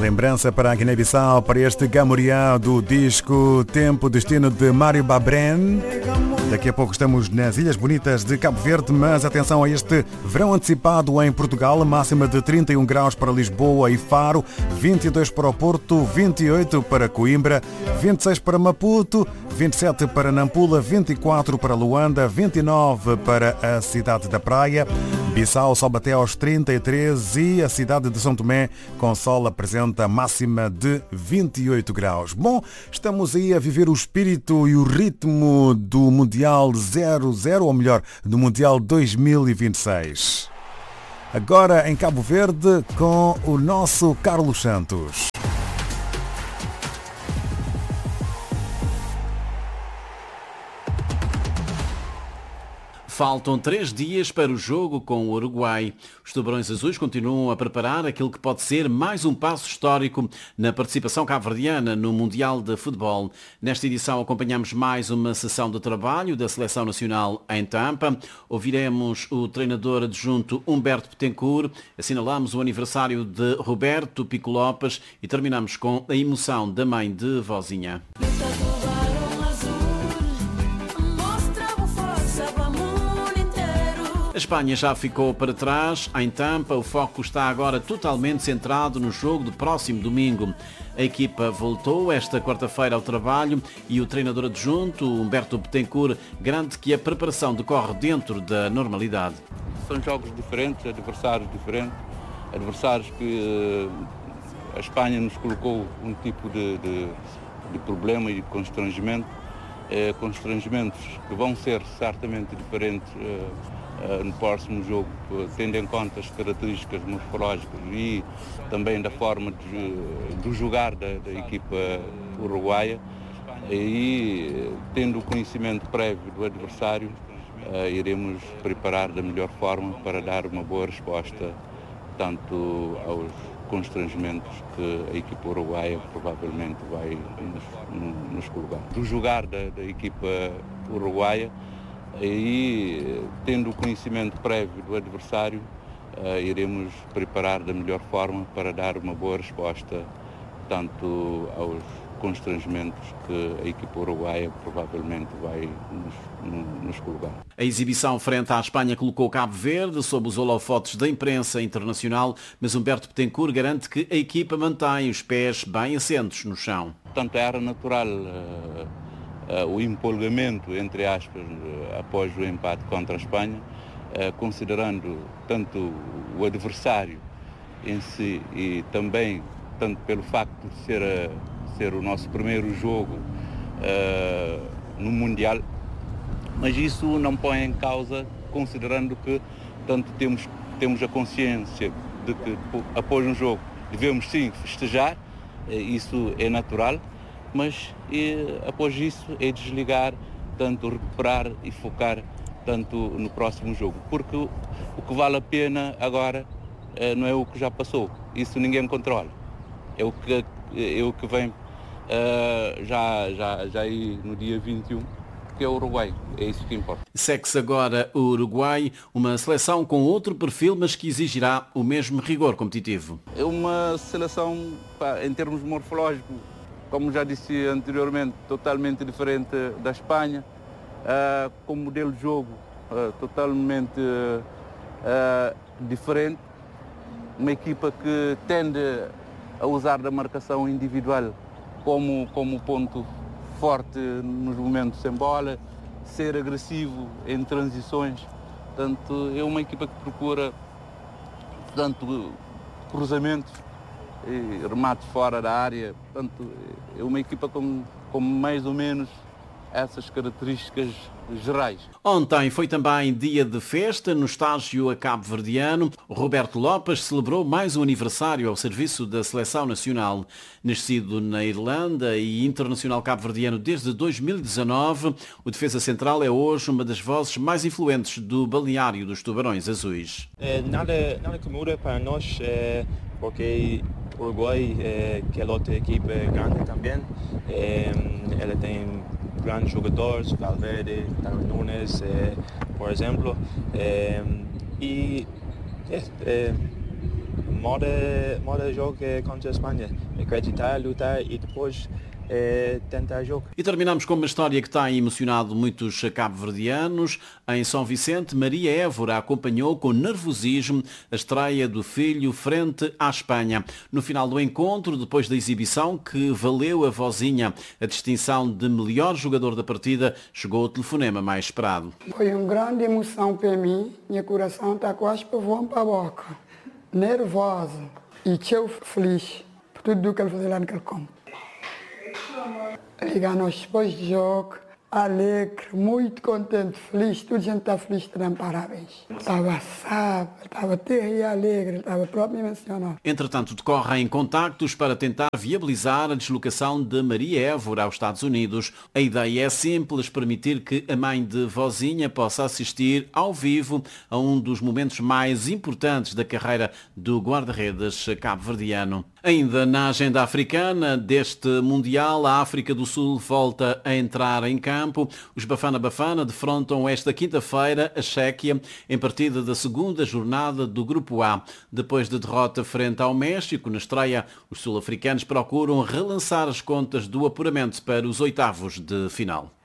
Lembrança para a Guiné-Bissau, para este Gamoriá do disco Tempo Destino de Mário Babren. Daqui a pouco estamos nas Ilhas Bonitas de Cabo Verde, mas atenção a este verão antecipado em Portugal, máxima de 31 graus para Lisboa e Faro, 22 para o Porto, 28 para Coimbra, 26 para Maputo, 27 para Nampula, 24 para Luanda, 29 para a cidade da Praia. Bissau sobe até aos 33 e a cidade de São Tomé com sol apresenta máxima de 28 graus. Bom, estamos aí a viver o espírito e o ritmo do Mundial 00, ou melhor, do Mundial 2026. Agora em Cabo Verde com o nosso Carlos Santos. Faltam 3 dias para o jogo com o Uruguai. Os Tubarões Azuis continuam a preparar aquilo que pode ser mais um passo histórico na participação cabo-verdiana no Mundial de Futebol. Nesta edição acompanhamos mais uma sessão de trabalho da Seleção Nacional em Tampa. Ouviremos o treinador adjunto Humberto Betancourt, assinalamos o aniversário de Roberto Pico Lopes e terminamos com a emoção da mãe de Vozinha. A Espanha já ficou para trás. Em Tampa, o foco está agora totalmente centrado no jogo do próximo domingo. A equipa voltou esta quarta-feira ao trabalho e o treinador adjunto, Humberto Betancourt, garante que a preparação decorre dentro da normalidade. São jogos diferentes, adversários diferentes, adversários que a Espanha nos colocou um tipo de problema e de constrangimento, constrangimentos que vão ser certamente diferentes no próximo jogo, tendo em conta as características morfológicas e também da forma de jogar da equipa uruguaia, e tendo o conhecimento prévio do adversário, iremos preparar da melhor forma para dar uma boa resposta tanto aos constrangimentos que a equipa uruguaia provavelmente vai nos colocar. Do jogar da equipa uruguaia, e tendo o conhecimento prévio do adversário, iremos preparar da melhor forma para dar uma boa resposta tanto aos constrangimentos que a equipa uruguaia provavelmente vai nos colocar. A exibição frente à Espanha colocou Cabo Verde sob os holofotes da imprensa internacional, mas Humberto Betancourt garante que a equipa mantém os pés bem assentos no chão. Portanto, era natural o empolgamento, entre aspas, após o empate contra a Espanha, considerando tanto o adversário em si e também tanto pelo facto de ser o nosso primeiro jogo no Mundial, mas isso não põe em causa, considerando que tanto temos a consciência de que após um jogo devemos sim festejar, isso é natural, mas após isso é desligar, tanto recuperar e focar tanto no próximo jogo, porque o que vale a pena agora não é o que já passou, isso ninguém controla, é o que vem já aí no dia 21, que é o Uruguai, é isso que importa. Segue-se agora o Uruguai, uma seleção com outro perfil, mas que exigirá o mesmo rigor competitivo. É uma seleção, em termos morfológicos, como já disse anteriormente, totalmente diferente da Espanha, com modelo de jogo totalmente diferente, uma equipa que tende a usar da marcação individual como ponto forte nos momentos sem bola, ser agressivo em transições. Portanto, é uma equipa que procura cruzamentos e remates fora da área. Portanto, é uma equipa com mais ou menos essas características gerais. Ontem foi também dia de festa no estágio a cabo-verdiano. Roberto Lopes celebrou mais um aniversário ao serviço da Seleção Nacional. Nascido na Irlanda e internacional cabo-verdiano desde 2019, o defesa central é hoje uma das vozes mais influentes do balneário dos Tubarões Azuis. Nada que muda para nós, porque o Uruguai, que é outra equipe grande também, ela tem grandes jogadores, Valverde, Darwin Núñez, por exemplo, e moda jogo contra a Espanha. Acreditar, lutar e depois tentar jogo. E terminamos com uma história que tem emocionado muitos cabo-verdianos. Em São Vicente, Maria Évora acompanhou com nervosismo a estreia do filho frente à Espanha. No final do encontro, depois da exibição que valeu a vozinha a distinção de melhor jogador da partida, chegou o telefonema mais esperado. Foi uma grande emoção para mim. Meu coração está quase para voar para a boca. Nervosa e eu feliz por tudo o que ele fazia lá naquele campo. Ligar nós depois do jogo, alegre, muito contente, feliz, toda a gente está feliz, dando parabéns. Estava sábado, estava terrível alegre, estava próprio emocionado. Entretanto, decorrem contactos para tentar viabilizar a deslocação de Maria Évora aos Estados Unidos. A ideia é simples, permitir que a mãe de vozinha possa assistir ao vivo a um dos momentos mais importantes da carreira do guarda-redes cabo-verdiano. Ainda na agenda africana deste Mundial, a África do Sul volta a entrar em campo. Os Bafana Bafana defrontam esta quinta-feira a Chequia em partida da segunda jornada do Grupo A. Depois de derrota frente ao México, na estreia, os sul-africanos procuram relançar as contas do apuramento para os oitavos de final.